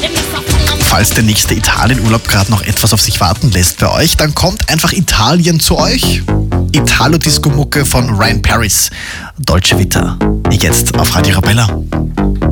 Falls der nächste Italienurlaub gerade noch etwas auf sich warten lässt bei euch, dann kommt einfach Italien zu euch. Italo-Disco-Mucke von Ryan Paris, Dolce Vita. Jetzt auf Radio Arabella.